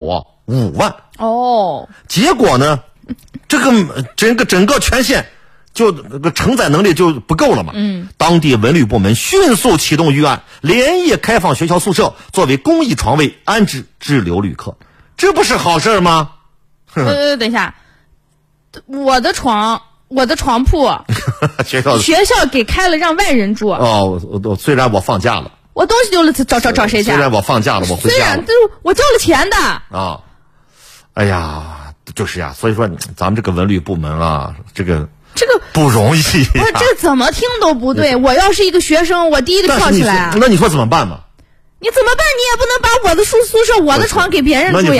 5万。 哦， 结果呢，这个整个全县就承载能力就不够了嘛。当地文旅部门迅速启动预案，连夜开放学校宿舍作为公益床位安置滞留旅客，这不是好事吗？ 等一下，我的床铺学校给开了让外人住。 虽然我放假了， 我东西丢了找谁家？ 虽然我放假了，我回家了。 虽然我交了钱的啊。哎呀，就是呀，所以说咱们这个文旅部门啊，这个不容易。不是这怎么听都不对。我要是一个学生，我第一个跳起来。 那你说怎么办嘛？ 你怎么办？你也不能把我的宿舍我的床给别人住呀。